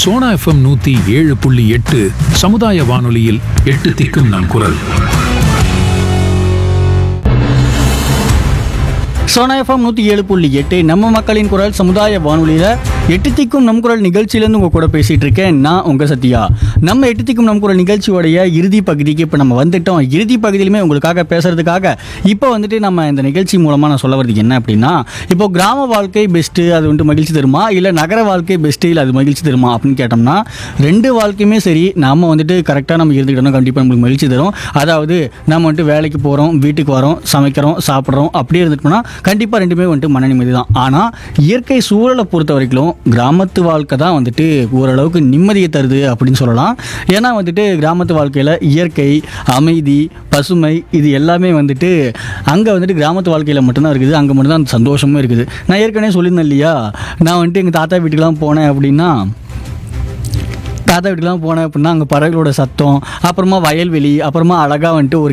Sona FM 107.8 சமுதாய வானொலியில் 8 திக்கும் நம் குரல். சோனா எஃப்எம் 107.8 நம்ம மக்களின் குரல் சமுதாய வானொலியில் 8 திக்கும் நம் குரல் நிகழ்ச்சியிலேருந்து உங்கள் கூட பேசிகிட்டு இருக்கேன். நான் உங்கள் சத்யா. நம்ம 8 திக்கும் நம் குரல் நிகழ்ச்சியோடைய இறுதி பகுதிக்கு இப்போ நம்ம வந்துட்டோம். இறுதி பகுதியிலுமே உங்களுக்காக பேசுகிறதுக்காக இப்போ வந்துட்டு நம்ம இந்த நிகழ்ச்சி மூலமாக நான் சொல்ல வரதுக்கு என்ன அப்படின்னா, இப்போ கிராம வாழ்க்கை பெஸ்ட்டு, அது வந்துட்டு மகிழ்ச்சி தருமா, இல்லை நகர வாழ்க்கை பெஸ்ட்டு, இல்லை அது மகிழ்ச்சி தருமா அப்படின்னு கேட்டோம்னா, ரெண்டு வாழ்க்கையுமே சரி. நம்ம வந்துட்டு கரெக்டாக நம்ம இருந்துக்கிட்டோம்னா கண்டிப்பாக நம்மளுக்கு மகிழ்ச்சி தரும். அதாவது நம்ம வந்துட்டு வேலைக்கு போகிறோம், வீட்டுக்கு வரோம், சமைக்கிறோம், சாப்பிட்றோம், அப்படியே இருந்துட்டோம்னா கண்டிப்பாக ரெண்டுமே வந்துட்டு மன நிம்மதி தான். ஆனால் இயற்கை சூழலை பொறுத்த வரைக்கும் கிராமத்து வாழ்க்கை தான் வந்துட்டு ஓரளவுக்கு நிம்மதியை தருது அப்படின்னு சொல்லலாம். ஏன்னா வந்துட்டு கிராமத்து வாழ்க்கையில் இயற்கை, அமைதி, பசுமை, இது எல்லாமே வந்துட்டு அங்கே வந்துட்டு கிராமத்து வாழ்க்கையில் மட்டும்தான் இருக்குது. அங்கே மட்டும்தான் அந்த சந்தோஷமும் இருக்குது. நான் ஏற்கனவே சொல்லியிருந்தேன் இல்லையா, நான் வந்துட்டு எங்கள் தாத்தா வீட்டுக்கெலாம் போனேன் அப்படின்னா அங்கே பறவைகளோட சத்தம், அப்புறமா வயல்வெளி, அப்புறமா அழகாக வந்துட்டு ஒரு